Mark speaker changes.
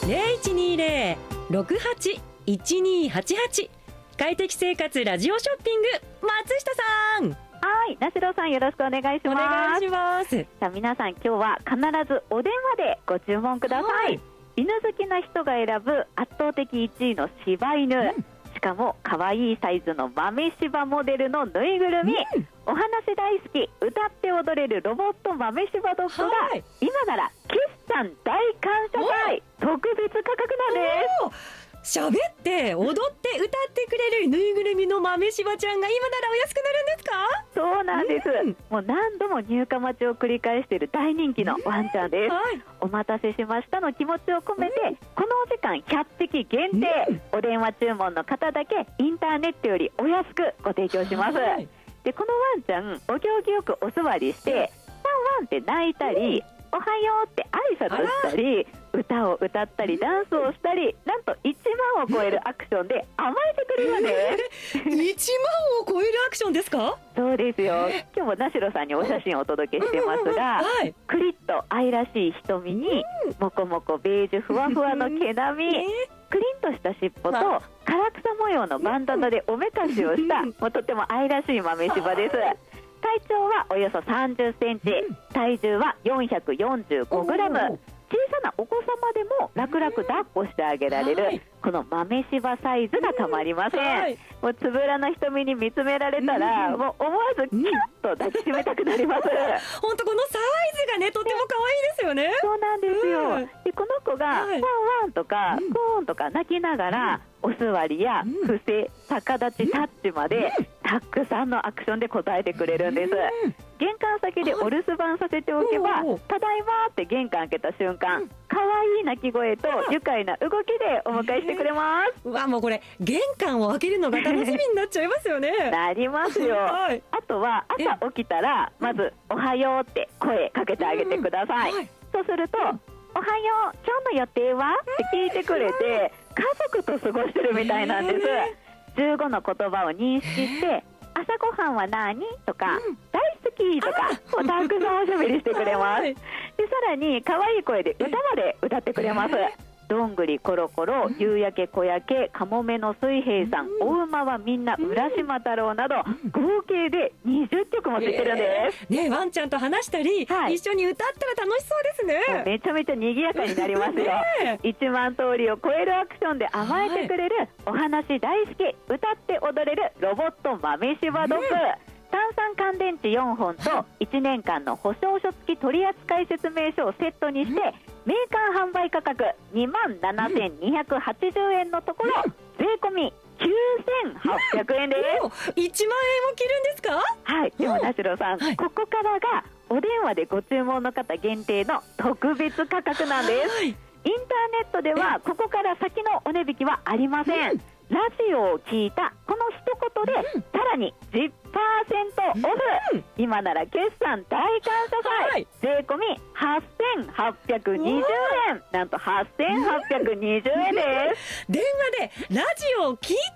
Speaker 1: 0120-68-1288快適生活ラジオショッピング、松下さん。
Speaker 2: はい、なしろさんよろしくお願いします。
Speaker 1: お願いします。
Speaker 2: さあ皆さん、今日は必ずお電話でご注文ください。はい、犬好きな人が選ぶ圧倒的1位の柴犬、しかも可愛いサイズの豆柴モデルのぬいぐるみ、お話大好き歌って踊れるロボット豆柴ドッグが、今なら決算大感謝祭特別価格なんです。
Speaker 1: 喋って踊って歌ってくれるぬいぐるみの豆柴ちゃんが今ならお安くなるんですか？
Speaker 2: そうなんです。もう何度も入荷待ちを繰り返している大人気のワンちゃんです。お待たせしましたの気持ちを込めて、このお時間100匹限定、お電話注文の方だけインターネットよりお安くご提供します。でこのワンちゃん、お行儀よくお座りしてワンワンって鳴いたり、おはようって挨拶したり、歌を歌ったりダンスをしたり、なんと1万を超えるアクションで甘えてくれるんです。
Speaker 1: 1万を超えるアクションですか？
Speaker 2: そうですよ。今日もなしろさんにお写真をお届けしてますが、クリッと愛らしい瞳にもこもこベージュふわふわの毛並み、クリンとした尻尾と唐草模様のバンダナでおめかしをしたもうとても愛らしい豆柴です。体長はおよそ30センチ、体重は445グラム。小さなお子様でも楽々抱っこしてあげられる、この豆柴サイズがたまりません。もうつぶらな瞳に見つめられたら、もう思わずキュッと抱きしめたくなります。
Speaker 1: 本当このサイズがね、とっても可愛いですよね。
Speaker 2: そうなんですよ。でこの子がワンワンとかコーンとか鳴きながら、お座りや伏せ、逆立ち、タッチまでたくさんのアクションで応えてくれるんです。玄関先でお留守番させておけば、ただいまって玄関開けた瞬間、可愛い鳴き声と愉快な動きでお迎えしてくれます。
Speaker 1: うわ、もうこれ玄関を開けるのが楽しみになっちゃいますよね。
Speaker 2: なりますよ。あとは朝起きたらまずおはようって声かけてあげてください。そうすると、おはよう、今日の予定はって聞いてくれて、家族と過ごしてるみたいなんです。15の言葉を認識して、朝ごはんは何とか、大好きとか、たくさんおしゃべりしてくれます。でさらに可愛い声で歌まで歌ってくれます。どんぐりころころ、夕焼け小焼け、かもめの水平さん、お馬はみんな、浦島太郎など、合計で20曲もついてるんです。
Speaker 1: ね、ワンちゃんと話したり、一緒に歌ったら楽しそうですね。
Speaker 2: めちゃめちゃ賑やかになりますよ。1万通りを超えるアクションで甘えてくれる、お話大好き、歌って踊れるロボット豆柴ドッグ。炭酸乾電池4本と1年間の保証書付き取扱説明書をセットにして、メーカー販売価格27,280円のところ、税込み9,800円です。
Speaker 1: 1万円を切るんですか？
Speaker 2: はい。でもなしろさん、ここからがお電話でご注文の方限定の特別価格なんです。インターネットではここから先のお値引きはありません。ラジオを聞いたこの一言で、さらに 10% オフ、今なら決算大感謝祭、税込み8,820円、なんと8,820円です。
Speaker 1: 電話でラジオを聞い